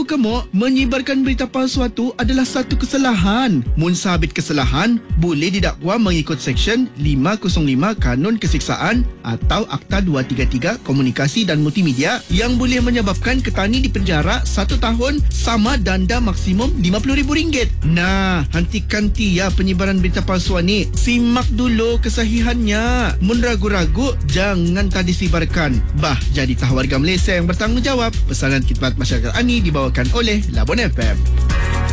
kamu, menyebarkan berita palsu itu adalah satu kesalahan. Mun sabit kesalahan, boleh didakwa mengikut Seksyen 505 Kanun Kesiksaan atau Akta 233 Komunikasi dan Multimedia yang boleh menyebabkan ketani dipenjara 1 tahun sama denda maksimum RM50,000. Nah, hentikan penyebaran berita palsuan ni. Simak dulu kesahihannya. Mun ragu-ragu, jangan tadi sebarkan. Jadi tahu warga Malaysia yang bertanggungjawab. Pesanan Khidmat Masyarakat Ani dibawakan oleh Labon FM.